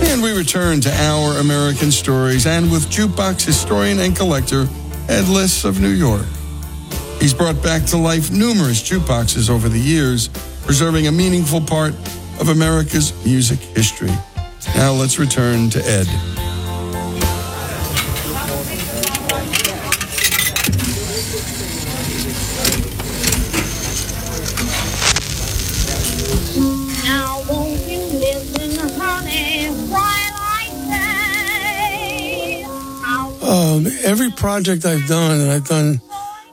And we return to Our American Stories, and with jukebox historian and collector Ed Liss of New York. He's brought back to life numerous jukeboxes over the years, preserving a meaningful part of America's music history. Now let's return to Ed. Now won't you listen, honey, while I say... Every project I've done, and I've done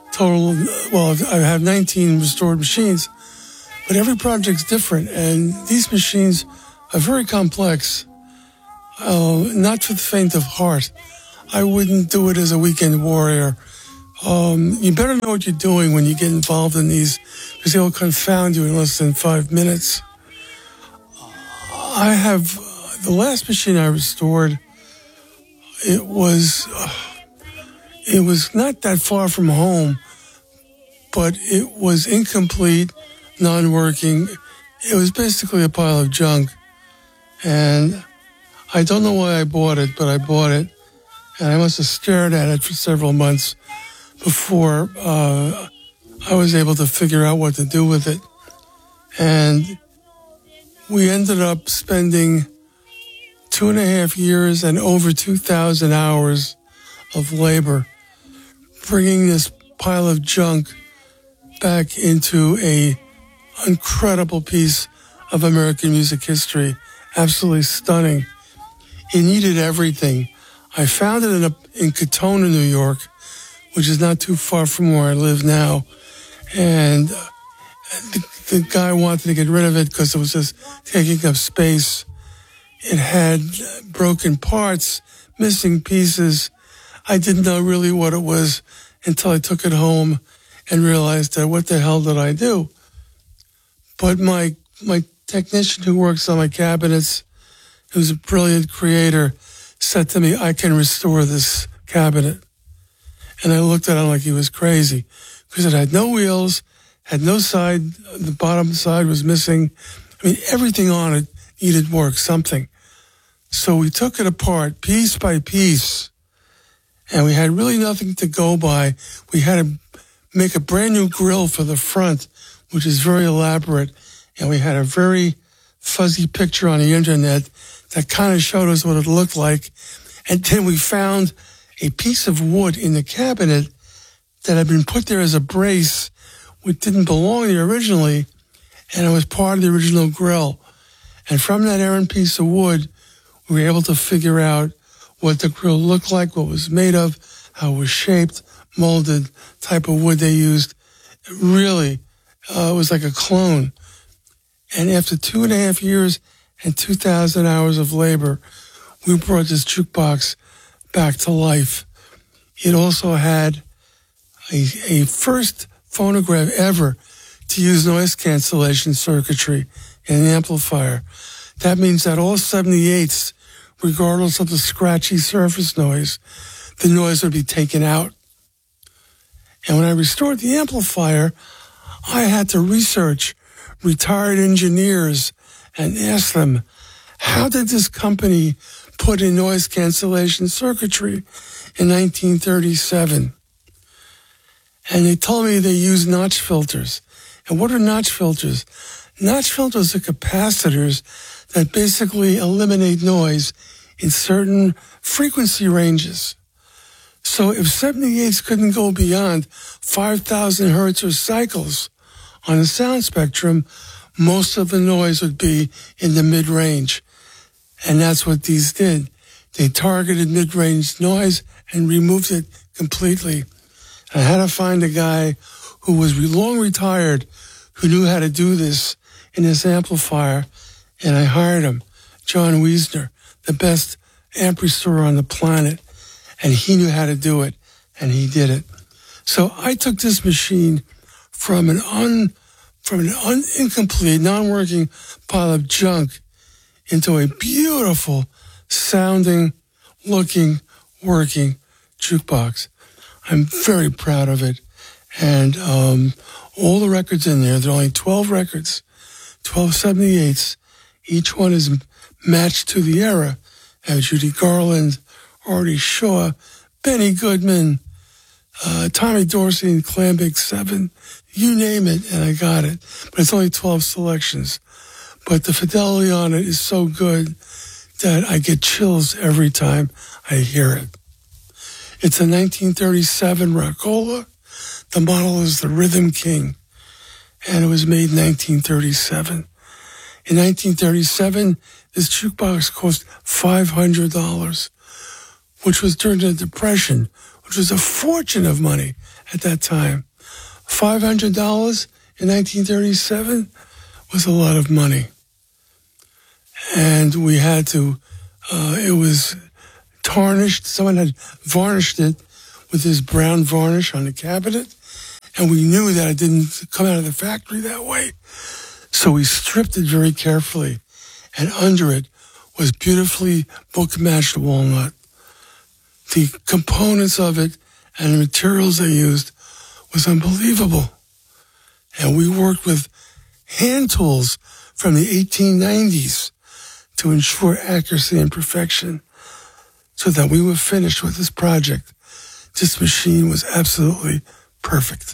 I have 19 restored machines, but every project's different, and these machines are very complex, not for the faint of heart. I wouldn't do it as a weekend warrior. You better know what you're doing when you get involved in these, because they'll confound you in less than 5 minutes. I have the last machine I restored. It was not that far from home, but it was incomplete, non-working. It was basically a pile of junk. And I don't know why I bought it, but I bought it. And I must have stared at it for several months before I was able to figure out what to do with it. And we ended up spending 2.5 years and over 2,000 hours of labor bringing this pile of junk back into a incredible piece of American music history. Absolutely stunning. It needed everything. I found it in Katona, New York, which is not too far from where I live now. And the guy wanted to get rid of it because it was just taking up space. It had broken parts, missing pieces. I didn't know really what it was until I took it home and realized that what the hell did I do? But my technician who works on my cabinets, who's a brilliant creator, said to me, I can restore this cabinet. And I looked at him like he was crazy because it had no wheels, had no side, the bottom side was missing. I mean, everything on it needed work, something. So we took it apart piece by piece, and we had really nothing to go by. We had to make a brand new grill for the front, which is very elaborate, and we had a very fuzzy picture on the internet that kind of showed us what it looked like. And then we found a piece of wood in the cabinet that had been put there as a brace, which didn't belong there originally, and it was part of the original grill. And from that errant piece of wood, we were able to figure out what the grill looked like, what it was made of, how it was shaped, molded, type of wood they used. It really, it was like a clone. And after 2.5 years and 2,000 hours of labor, we brought this jukebox back to life. It also had a first phonograph ever to use noise cancellation circuitry in an amplifier. That means that all 78s, regardless of the scratchy surface noise, the noise would be taken out. And when I restored the amplifier, I had to research retired engineers and ask them, how did this company put in noise cancellation circuitry in 1937? And they told me they used notch filters. And what are notch filters? Notch filters are capacitors that basically eliminate noise in certain frequency ranges. So if 78s couldn't go beyond 5,000 hertz or cycles on the sound spectrum, most of the noise would be in the mid-range. And that's what these did. They targeted mid-range noise and removed it completely. I had to find a guy who was long retired who knew how to do this in his amplifier, and I hired him, John Wiesner, the best amp restorer on the planet, and he knew how to do it, and he did it. So I took this machine from an incomplete, non-working pile of junk into a beautiful sounding, looking, working jukebox. I'm very proud of it. And all the records in there are only 12 records, 12 78s Each one is matched to the era. I have Judy Garland, Artie Shaw, Benny Goodman, Tommy Dorsey and Clan Big 7. You name it, and I got it. But it's only 12 selections. But the fidelity on it is so good that I get chills every time I hear it. It's a 1937 Rockola. The model is the Rhythm King, and it was made in 1937. In 1937, this jukebox cost $500, which was during the Depression, which was a fortune of money at that time. $500 in 1937 was a lot of money. And we had to, it was tarnished. Someone had varnished it with this brown varnish on the cabinet. And we knew that it didn't come out of the factory that way. So we stripped it very carefully. And under it was beautifully book-matched walnut. The components of it and the materials they used was unbelievable. And we worked with hand tools from the 1890s to ensure accuracy and perfection so that we were finished with this project. This machine was absolutely perfect.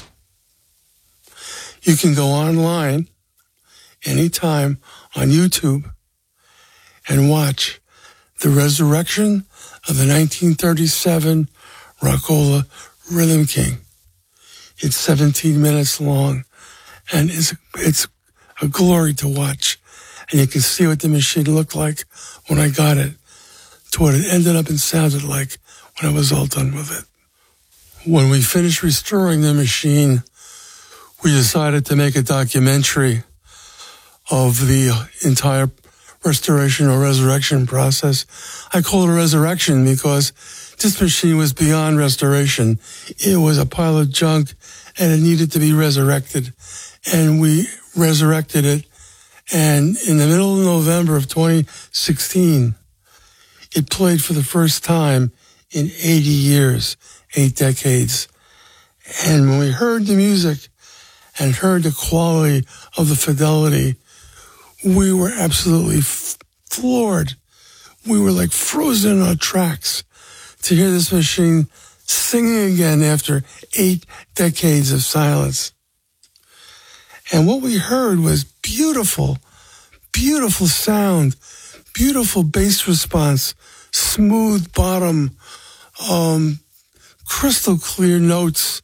You can go online anytime on YouTube and watch the resurrection of the 1937 Rockola Rhythm King. It's 17 minutes long, and it's a glory to watch. And you can see what the machine looked like when I got it to what it ended up and sounded like when I was all done with it. When we finished restoring the machine, we decided to make a documentary of the entire restoration or resurrection process. I call it a resurrection because this machine was beyond restoration. It was a pile of junk and it needed to be resurrected. And we resurrected it. And in the middle of November of 2016, it played for the first time in 80 years, 8 decades. And when we heard the music and heard the quality of the fidelity, we were absolutely floored. We were like frozen in our tracks to hear this machine singing again after 8 decades of silence. And what we heard was beautiful, beautiful sound, beautiful bass response, smooth bottom, crystal clear notes,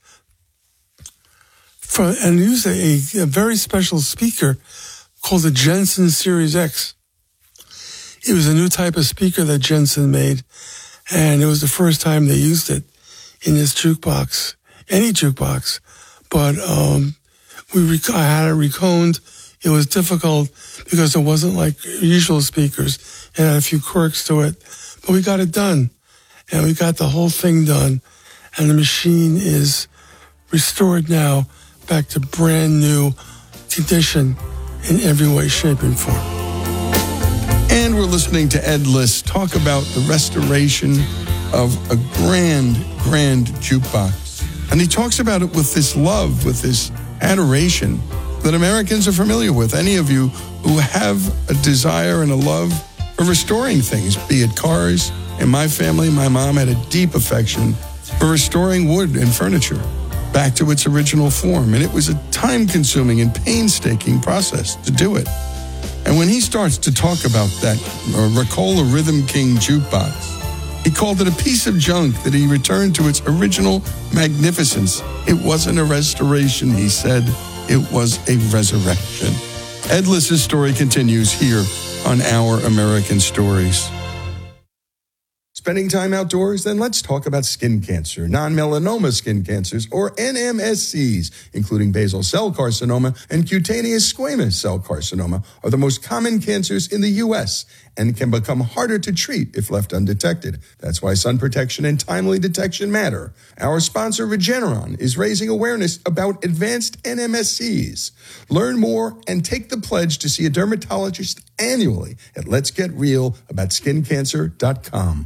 and used a very special speaker called the Jensen Series X. It was a new type of speaker that Jensen made, and it was the first time they used it in this jukebox, any jukebox. But I had it reconed. It was difficult because it wasn't like usual speakers. It had a few quirks to it, but we got it done, and we got the whole thing done, and the machine is restored now back to brand new condition in every way, shape, and form. And we're listening to Ed Liss talk about the restoration of a grand jukebox. And he talks about it with this love, with this adoration that Americans are familiar with. Any of you who have a desire and a love for restoring things, be it cars. In my family, my mom had a deep affection for restoring wood and furniture back to its original form. And it was a time-consuming and painstaking process to do it. And when he starts to talk about that Rockola Rhythm King jukebox, he called it a piece of junk that he returned to its original magnificence. It wasn't a restoration, he said. It was a resurrection. Ed Liss's story continues here on Our American Stories. Spending time outdoors? Then let's talk about skin cancer. Non-melanoma skin cancers, or NMSCs, including basal cell carcinoma and cutaneous squamous cell carcinoma, are the most common cancers in the U.S. and can become harder to treat if left undetected. That's why sun protection and timely detection matter. Our sponsor, Regeneron, is raising awareness about advanced NMSCs. Learn more and take the pledge to see a dermatologist annually at letsgetrealaboutSkinCancer.com.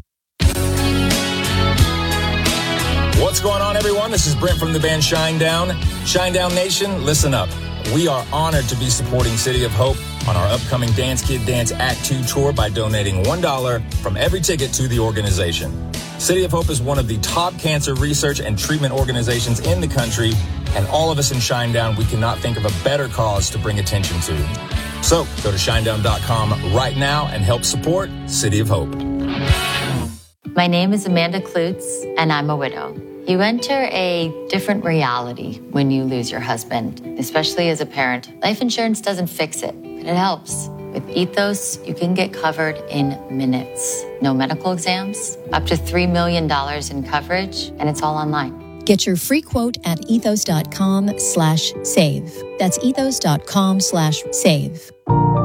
What's going on, everyone? This is Brent from the band Shinedown. Shinedown Nation, listen up. We are honored to be supporting City of Hope on our upcoming Dance Kid Dance Act 2 tour by donating $1 from every ticket to the organization. City of Hope is one of the top cancer research and treatment organizations in the country, and all of us in Shinedown, we cannot think of a better cause to bring attention to. So go to shinedown.com right now and help support City of Hope. My name is Amanda Klutz, and I'm a widow. You enter a different reality when you lose your husband, especially as a parent. Life insurance doesn't fix it, but it helps. With Ethos, you can get covered in minutes. No medical exams, up to $3 million in coverage, and it's all online. Get your free quote at ethos.com/save. That's ethos.com/save.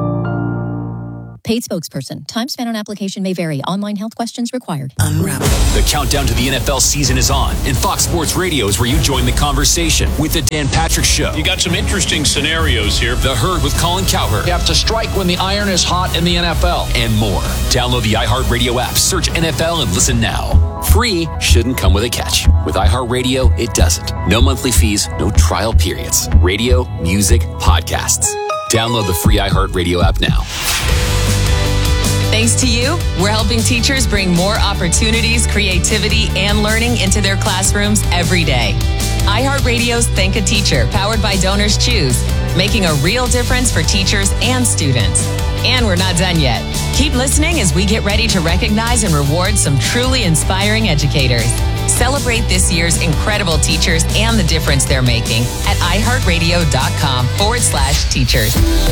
Paid spokesperson. Time spent on application may vary. Online health questions required. Unravel. The countdown to the NFL season is on, and Fox Sports Radio is where you join the conversation with the Dan Patrick Show. You got some interesting scenarios here. The Herd with Colin Cowherd. You have to strike when the iron is hot in the NFL. And more. Download the iHeartRadio app, search NFL, and listen now. Free shouldn't come with a catch. With iHeartRadio, it doesn't. No monthly fees, no trial periods. Radio, music, podcasts. Download the free iHeartRadio app now. Thanks to you, we're helping teachers bring more opportunities, creativity, and learning into their classrooms every day. iHeartRadio's Thank a Teacher, powered by Donors Choose, making a real difference for teachers and students. And we're not done yet. Keep listening as we get ready to recognize and reward some truly inspiring educators. Celebrate this year's incredible teachers and the difference they're making at iHeartRadio.com/teachers.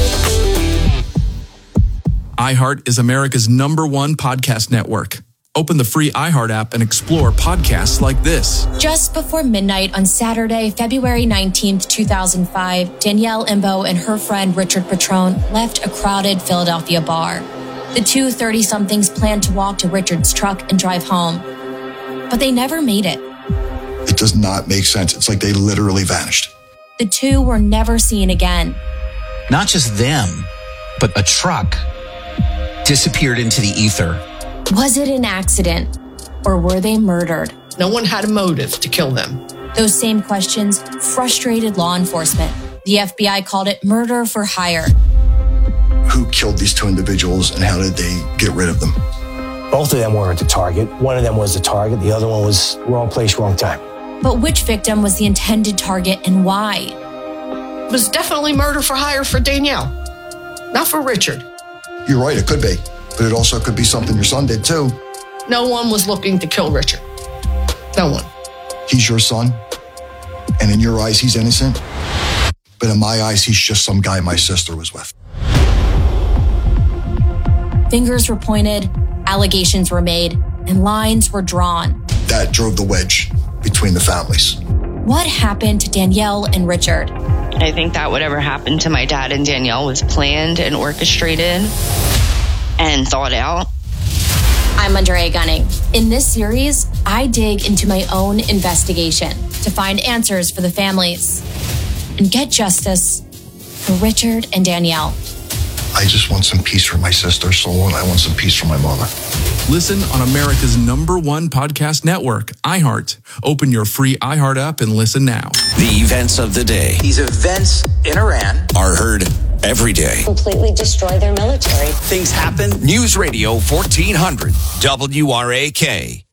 iHeart is America's #1 podcast network. Open the free iHeart app and explore podcasts like this. Just before midnight on Saturday, February 19th, 2005, Danielle Imbo and her friend Richard Patrone left a crowded Philadelphia bar. The two 30-somethings planned to walk to Richard's truck and drive home, but they never made it. It does not make sense. It's like they literally vanished. The two were never seen again. Not just them, but a truck disappeared into the ether. Was it an accident, or were they murdered? No one had a motive to kill them. Those same questions frustrated law enforcement. The FBI called it murder for hire. Who killed these two individuals and how did they get rid of them? Both of them were the target. One of them was the target. The other one was wrong place, wrong time. But which victim was the intended target and why? It was definitely murder for hire for Danielle, not for Richard. You're right, it could be. But it also could be something your son did too. No one was looking to kill Richard. No one. He's your son. And in your eyes, he's innocent. But in my eyes, he's just some guy my sister was with. Fingers were pointed, allegations were made, and lines were drawn. That drove the wedge between the families. What happened to Danielle and Richard? I think that whatever happened to my dad and Danielle was planned and orchestrated and thought out. I'm Andrea Gunning. In this series, I dig into my own investigation to find answers for the families and get justice for Richard and Danielle. I just want some peace for my sister's soul, and I want some peace for my mother. Listen on America's #1 podcast network, iHeart. Open your free iHeart app and listen now. The events of the day. These events in Iran are heard every day. Completely destroy their military. Things happen. News Radio 1400 WRAK.